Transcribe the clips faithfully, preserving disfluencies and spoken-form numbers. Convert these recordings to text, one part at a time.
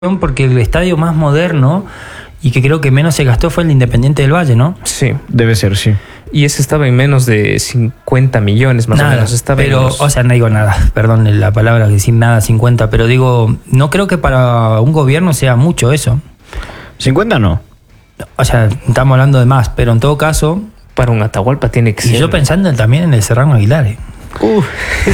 porque el estadio más moderno y que creo que menos se gastó fue el Independiente del Valle, ¿no? Sí. Debe ser, sí. Y ese estaba en menos de cincuenta millones más nada, o menos. Estaba pero, unos... o sea, no digo nada, perdón la palabra, decir nada, cincuenta, pero digo, no creo que para un gobierno sea mucho eso. cincuenta no. O sea, estamos hablando de más, pero en todo caso... Para un Atahualpa tiene que y ser... Y yo pensando en, también en el Serrano Aguilar, ¿eh? Uh,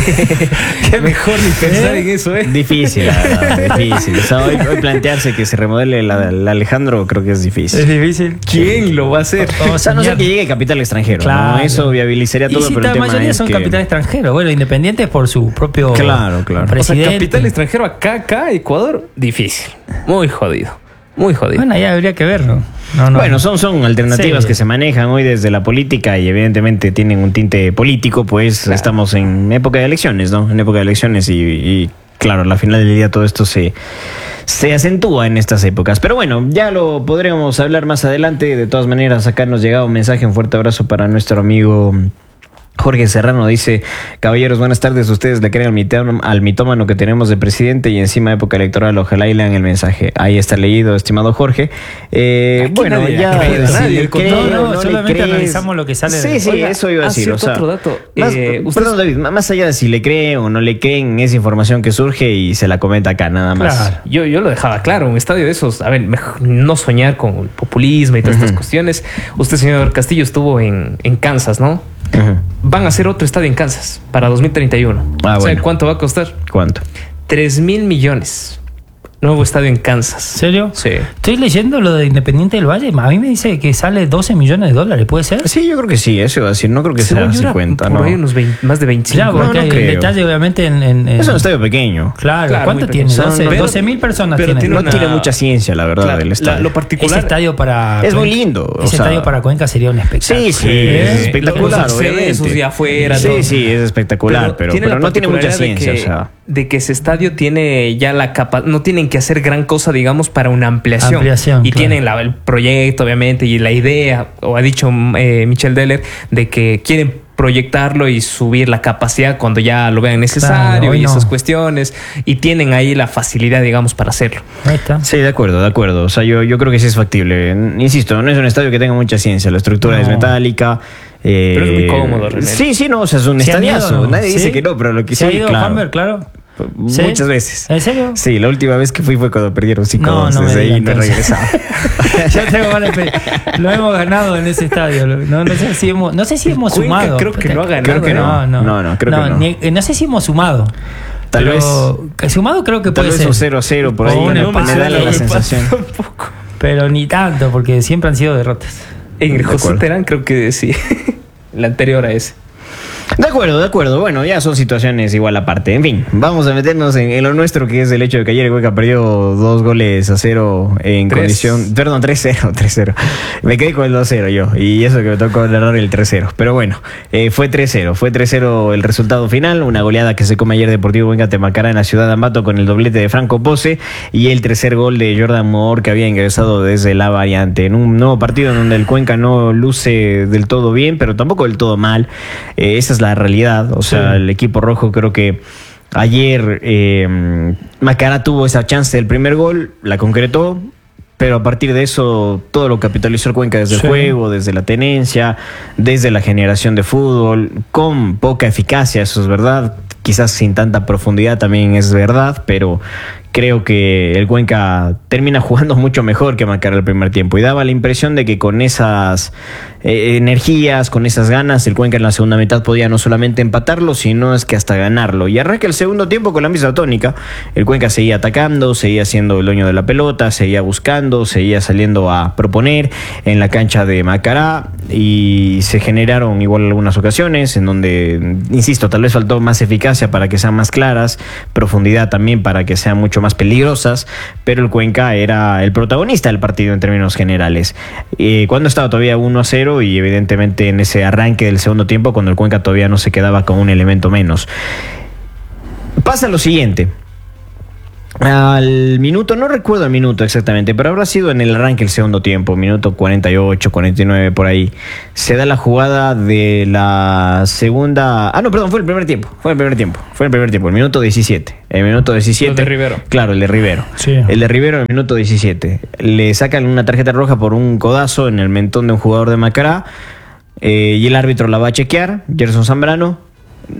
qué mejor ni pensar ¿Eh? en eso, ¿eh? Difícil, la verdad, difícil. O sea, hoy, hoy plantearse que se remodele la, la Alejandro creo que es difícil. Es difícil. ¿Quién lo va a hacer? O, o sea, no sé que llegue capital extranjero. Claro. ¿no? Eso viabilizaría todo, y si pero la el tema mayoría es son que... capital extranjero. Bueno, Independiente es por su propio claro, claro. presidente. O sea, capital extranjero acá, acá, Ecuador, difícil. Muy jodido. Muy jodido. Bueno, ya habría que verlo. No, no. Bueno, son, son alternativas sí. que se manejan hoy desde la política y evidentemente tienen un tinte político, pues claro. Estamos en época de elecciones, ¿no? En época de elecciones y, y claro, al final del día todo esto se, se acentúa en estas épocas. Pero bueno, ya lo podremos hablar más adelante. De todas maneras, acá nos llega un mensaje, un fuerte abrazo para nuestro amigo... Jorge Serrano dice: caballeros, buenas tardes. Ustedes le creen al mitómano, al mitómano que tenemos de presidente y encima época electoral. Ojalá y lean el mensaje. Ahí está leído, estimado Jorge. Eh, bueno, nadie, ya nadie, si nadie, le cree, no, no, no solamente le crees. Analizamos lo que sale. Sí, de... sí, Oiga, eso iba a decir. O sea, otro dato. Más, eh, perdón, David, más allá de si le creen o no le creen, es información que surge y se la comenta acá, nada más. Claro. Yo, yo lo dejaba claro. Un estadio de esos, a ver, mejor no soñar con el populismo y todas uh-huh. estas cuestiones. Usted, señor Castillo, estuvo en, en Kansas, ¿no? Uh-huh. Van a hacer otro estadio en Kansas para dos mil treinta y uno. Ah, ¿sabe bueno. cuánto va a costar? ¿Cuánto? Tres mil millones. Nuevo estadio en Kansas. ¿Serio? Sí. Estoy leyendo lo de Independiente del Valle. A mí me dice que sale doce millones de dólares. ¿Puede ser? Sí, yo creo que sí. Eso iba a decir. No creo que sea cincuenta. Por no. ahí unos veinte, más de veinticinco. Claro, porque no, no el detalle obviamente en, en, en... Es un estadio pequeño. Claro. claro ¿Cuánto tiene? doce mil personas pero tiene. tiene no una... tiene mucha ciencia, la verdad, claro, del estadio. La, lo particular... Ese estadio para... Es muy lindo. Ese o sea... estadio para Cuenca sería un espectáculo. Sí, sí. ¿Eh? Es espectacular, los accesos de afuera. Sí, todo. sí, es espectacular. Pero, pero, tiene pero no tiene mucha ciencia, de que, o sea... de que ese estadio tiene ya la capa... No tienen que hacer gran cosa, digamos, para una ampliación. ampliación y claro. tienen la, el proyecto, obviamente, y la idea, o ha dicho eh, Michel Deller, de que quieren proyectarlo y subir la capacidad cuando ya lo vean necesario claro, y no. esas cuestiones, y tienen ahí la facilidad, digamos, para hacerlo. Ahí está. Sí, de acuerdo, de acuerdo. O sea, yo, yo creo que sí es factible. Insisto, no es un estadio que tenga mucha ciencia, la estructura no. es metálica. Eh, pero es muy cómodo, realmente. Sí, sí, no, o sea, es un estadiazo. ¿No? Nadie ¿Sí? dice que no, pero lo que sí, ha ido claro. Hammer, claro. ¿Sí? Muchas veces. ¿En serio? Sí, la última vez que fui fue cuando perdieron cinco no, no desde ahí ahí no he regresado. Ya tengo ganas de... Lo hemos ganado en ese estadio. No, no sé si hemos, no sé si hemos Cuenca sumado. Creo que no ha ganado. Creo que no. No, no, no creo no, que no. Ni, no sé si hemos sumado. Tal pero, vez. Sumado creo que tal puede vez ser. un cero a cero por ahí. No, me, me da la, la sensación. Pero ni tanto, porque siempre han sido derrotas. En el José Terán creo que sí. La anterior a ese. De acuerdo, de acuerdo. Bueno, ya son situaciones igual aparte. En fin, vamos a meternos en, en lo nuestro, que es el hecho de que ayer el Cuenca perdió dos goles a cero en tres. condición... Perdón, tres cero, tres cero. Me quedé con el dos cero yo, y eso que me tocó errar el tres cero. Pero bueno, eh, fue tres cero. Fue tres cero el resultado final. Una goleada que se come ayer Deportivo Cuenca Temacará en la ciudad de Ambato con el doblete de Franco Pose y el tercer gol de Jordan Moore, que había ingresado desde la variante. En un nuevo partido en donde el Cuenca no luce del todo bien, pero tampoco del todo mal. Eh, esa es la realidad, o sea, sí. El equipo rojo creo que ayer eh, Macará tuvo esa chance del primer gol, la concretó, pero a partir de eso todo lo capitalizó el Cuenca desde sí. el juego, desde la tenencia, desde la generación de fútbol, con poca eficacia, eso es verdad, quizás sin tanta profundidad también es verdad, pero creo que el Cuenca termina jugando mucho mejor que Macará el primer tiempo y daba la impresión de que con esas eh, energías, con esas ganas, el Cuenca en la segunda mitad podía no solamente empatarlo, sino es que hasta ganarlo. Y arranca el segundo tiempo con la misma tónica. El Cuenca seguía atacando, seguía siendo el dueño de la pelota, seguía buscando, seguía saliendo a proponer en la cancha de Macará y se generaron igual algunas ocasiones en donde, insisto, tal vez faltó más eficacia para que sean más claras, profundidad también para que sean mucho más peligrosas, pero el Cuenca era el protagonista del partido en términos generales. Eh, cuando estaba todavía uno a cero y evidentemente en ese arranque del segundo tiempo, cuando el Cuenca todavía no se quedaba con un elemento menos. Pasa lo siguiente. Al minuto, no recuerdo el minuto exactamente, pero habrá sido en el arranque del segundo tiempo, minuto cuarenta y ocho, cuarenta y nueve por ahí. Se da la jugada de la segunda. Ah, no, perdón, fue el primer tiempo. Fue el primer tiempo. Fue el primer tiempo, el minuto diecisiete. El minuto diecisiete. El de Rivero. Claro, el de Rivero. Sí. El de Rivero en el minuto diecisiete. Le sacan una tarjeta roja por un codazo en el mentón de un jugador de Macará. Eh, y el árbitro la va a chequear, Gerson Zambrano.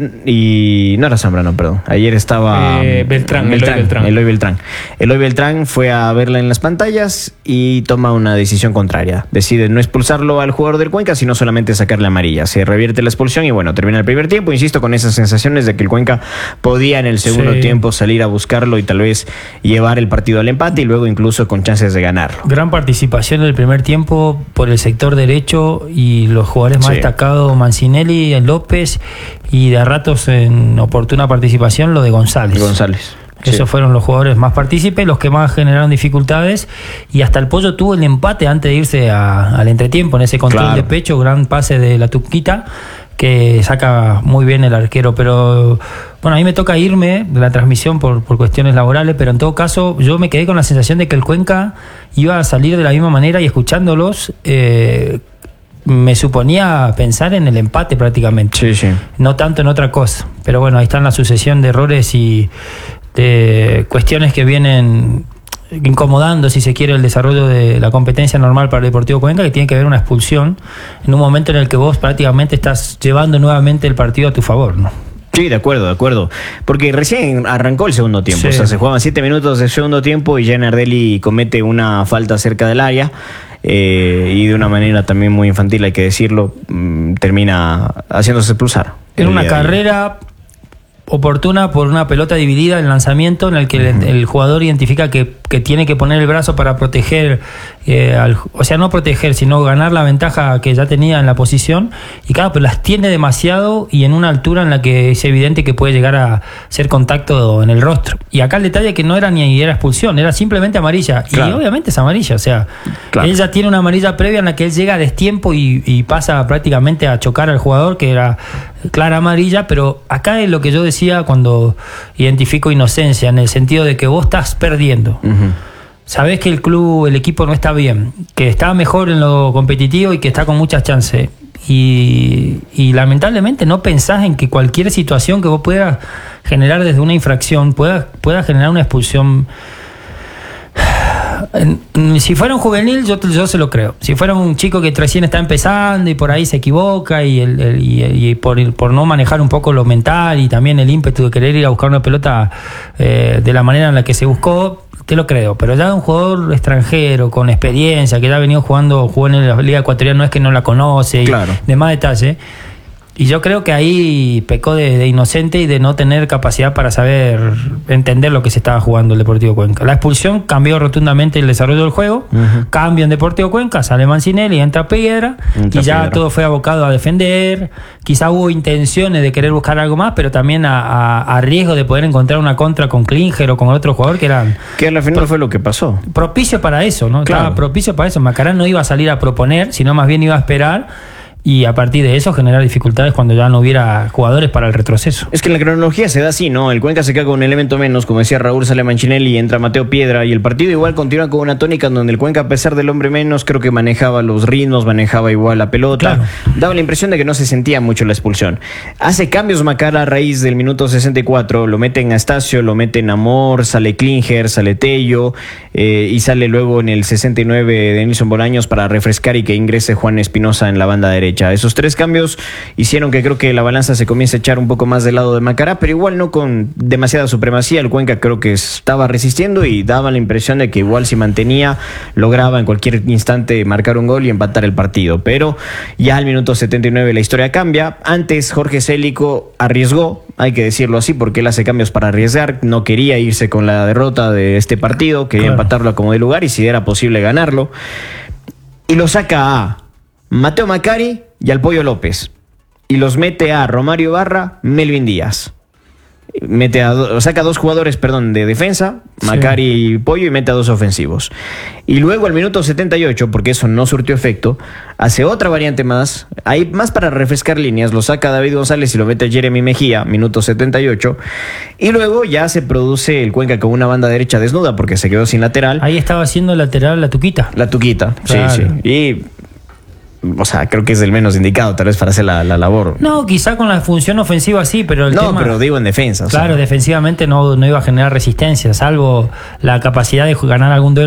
Y no era Zambrano, perdón. Ayer estaba eh, Beltrán, Beltrán, Eloy Beltrán. Eloy Beltrán. Eloy Beltrán fue a verla en las pantallas y toma una decisión contraria. Decide no expulsarlo al jugador del Cuenca, sino solamente sacarle amarilla. Se revierte la expulsión y bueno, termina el primer tiempo. Insisto, con esas sensaciones de que el Cuenca podía en el segundo sí. tiempo salir a buscarlo y tal vez llevar el partido al empate y luego incluso con chances de ganarlo. Gran participación del primer tiempo por el sector derecho y los jugadores más sí. destacados, Mancinelli, López, y de a ratos en oportuna participación lo de González. González. Esos sí. fueron los jugadores más partícipes, los que más generaron dificultades, y hasta el Pollo tuvo el empate antes de irse a, al entretiempo en ese control claro. de pecho, gran pase de la Tuquita que saca muy bien el arquero. Pero bueno, a mí me toca irme de la transmisión por, por cuestiones laborales, pero en todo caso yo me quedé con la sensación de que el Cuenca iba a salir de la misma manera, y escuchándolos eh, me suponía pensar en el empate prácticamente, sí, sí. no tanto en otra cosa. Pero bueno, ahí están la sucesión de errores y de cuestiones que vienen incomodando, si se quiere, el desarrollo de la competencia normal para el Deportivo Cuenca, que tiene que ver una expulsión en un momento en el que vos prácticamente estás llevando nuevamente el partido a tu favor, ¿no? Sí, de acuerdo, de acuerdo. Porque recién arrancó el segundo tiempo. Sí. O sea, se jugaban siete minutos del segundo tiempo y ya Nardelli comete una falta cerca del área. Eh, y de una manera también muy infantil, hay que decirlo, mmm, termina haciéndose expulsar. En una carrera oportuna por una pelota dividida en lanzamiento, en el que uh-huh. el, el jugador identifica que, que tiene que poner el brazo para proteger, eh, al, o sea, no proteger, sino ganar la ventaja que ya tenía en la posición, y claro, pero las tiene demasiado y en una altura en la que es evidente que puede llegar a ser contacto en el rostro. Y acá el detalle es que no era ni era expulsión, era simplemente amarilla, claro. y obviamente es amarilla, o sea, claro. él ya tiene una amarilla previa en la que él llega a destiempo y, y pasa prácticamente a chocar al jugador, que era clara amarilla. Pero acá es lo que yo decía cuando identifico inocencia, en el sentido de que vos estás perdiendo. Uh-huh. Sabés que el club, el equipo no está bien, que está mejor en lo competitivo y que está con muchas chances. Y, y lamentablemente no pensás en que cualquier situación que vos puedas generar desde una infracción pueda, pueda generar una expulsión. Si fuera un juvenil, yo, yo se lo creo. Si fuera un chico que recién está empezando y por ahí se equivoca y, el, el, y, y por, por no manejar un poco lo mental y también el ímpetu de querer ir a buscar una pelota eh, de la manera en la que se buscó, te lo creo. Pero ya un jugador extranjero con experiencia, que ya ha venido jugando, jugó en la Liga Ecuatoriana, no es que no la conoce, claro. y de más detalle. Y yo creo que ahí pecó de, de inocente y de no tener capacidad para saber entender lo que se estaba jugando el Deportivo Cuenca. La expulsión cambió rotundamente el desarrollo del juego. Uh-huh. Cambio en Deportivo Cuenca, sale Mancinelli, entra Piedra, entra y ya Piedra. Todo fue abocado a defender. Quizá hubo intenciones de querer buscar algo más, pero también a, a, a riesgo de poder encontrar una contra con Klinger o con otro jugador que eran... Que al final pro, fue lo que pasó. Propicio para eso, ¿no? Claro. Estaba propicio para eso. Macará no iba a salir a proponer, sino más bien iba a esperar. Y a partir de eso generar dificultades cuando ya no hubiera jugadores para el retroceso. Es que en la cronología se da así, ¿no? El Cuenca se queda con un elemento menos, como decía Raúl, sale Mancinelli y entra Mateo Piedra, y el partido igual continúa con una tónica en donde el Cuenca, a pesar del hombre menos, creo que manejaba los ritmos, manejaba igual la pelota, claro. daba la impresión de que no se sentía mucho la expulsión. Hace cambios Macará a raíz del minuto sesenta y cuatro, lo meten a Estacio, lo meten a Amor, sale Klinger, sale Tello, eh, y sale luego en el sesenta y nueve de Nilson Bolaños para refrescar y que ingrese Juan Espinosa en la banda derecha. Esos tres cambios hicieron que creo que la balanza se comience a echar un poco más del lado de Macará, pero igual no con demasiada supremacía. El Cuenca creo que estaba resistiendo y daba la impresión de que igual si mantenía, lograba en cualquier instante marcar un gol y empatar el partido. Pero ya al minuto setenta y nueve la historia cambia. Antes Jorge Célico arriesgó, hay que decirlo así, porque él hace cambios para arriesgar, no quería irse con la derrota de este partido, quería claro. empatarlo como de lugar y si era posible ganarlo. Y lo saca a Mateo Macari y al Pollo López, y los mete a Romario Barra, Melvin Díaz. mete a do, saca a dos jugadores, perdón, de defensa, Macari sí. y Pollo, y mete a dos ofensivos. Y luego al minuto setenta y ocho, porque eso no surtió efecto, hace otra variante más, ahí más para refrescar líneas, lo saca David González y lo mete a Jeremy Mejía, minuto setenta y ocho, y luego ya se produce el Cuenca con una banda derecha desnuda porque se quedó sin lateral. Ahí estaba haciendo lateral la Tuquita. La Tuquita, claro. sí, sí. Y... o sea, creo que es el menos indicado tal vez para hacer la, la labor. No, quizá con la función ofensiva sí, pero el No, tema, pero digo en defensa. Claro, o sea. defensivamente no, no iba a generar resistencia, salvo la capacidad de ganar algún duelo